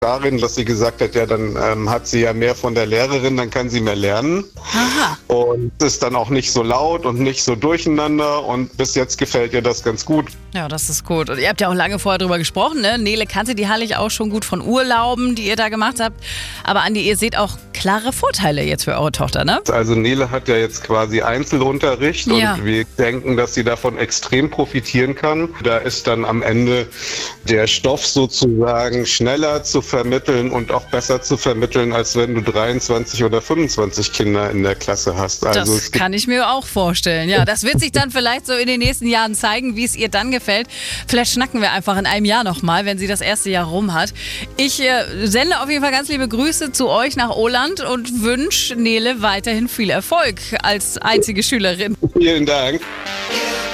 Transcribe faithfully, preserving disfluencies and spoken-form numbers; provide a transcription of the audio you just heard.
darin, dass sie gesagt hat, ja, dann ähm, hat sie ja mehr von der Lehrerin, dann kann sie mehr lernen. Aha. Und ist dann auch nicht so laut und nicht so durcheinander und bis jetzt gefällt ihr das ganz gut. Ja, das ist gut. Und ihr habt ja auch lange vorher drüber gesprochen, ne? Nele kannte die Hallig auch schon gut von Urlauben, die ihr da gemacht habt. Aber Andi, ihr seht auch klare Vorteile jetzt für eure Tochter, ne? Also Nele hat ja jetzt quasi Einzelunterricht Ja. und wir denken, dass sie davon extrem profitieren kann. Da ist dann am Ende der Stoff sozusagen schneller zu vermitteln und auch besser zu vermitteln, als wenn du dreiundzwanzig oder fünfundzwanzig Kinder in der Klasse hast. Also Das es gibt kann ich mir auch vorstellen. Ja, das wird sich dann vielleicht so in den nächsten Jahren zeigen, wie es ihr dann gefällt. Vielleicht schnacken wir einfach in einem Jahr nochmal, wenn sie das erste Jahr rum hat. Ich äh, sende auf jeden Fall ganz liebe Grüße zu euch nach Oland und wünsche Nele weiterhin viel Erfolg als einzige Schülerin. Vielen Dank.